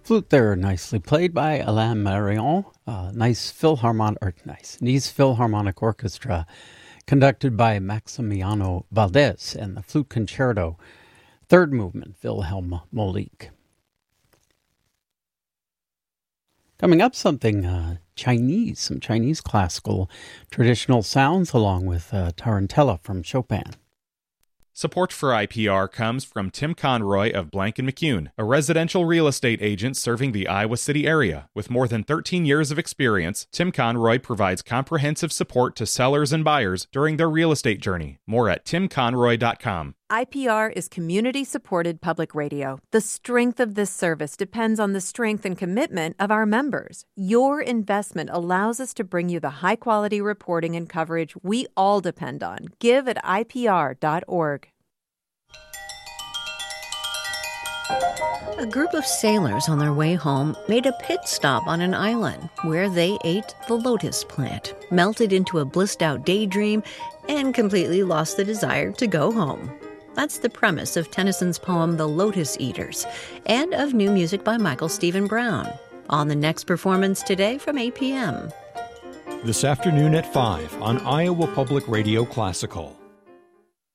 Flute there, nicely played by Alain Marion. Nice Nice Philharmonic Orchestra, conducted by Maximiano Valdez, and the Flute Concerto, third movement, Wilhelm Molik. Coming up, something Chinese, some Chinese classical traditional sounds, along with Tarantella from Chopin. Support for IPR comes from Tim Conroy of Blank & McCune, a residential real estate agent serving the Iowa City area. With more than 13 years of experience, Tim Conroy provides comprehensive support to sellers and buyers during their real estate journey. More at timconroy.com. IPR is community-supported public radio. The strength of this service depends on the strength and commitment of our members. Your investment allows us to bring you the high-quality reporting and coverage we all depend on. Give at IPR.org. A group of sailors on their way home made a pit stop on an island where they ate the lotus plant, melted into a blissed-out daydream, and completely lost the desire to go home. That's the premise of Tennyson's poem The Lotus Eaters, and of new music by Michael Stephen Brown, on the next performance today from 8 p.m. This afternoon at 5 on Iowa Public Radio Classical.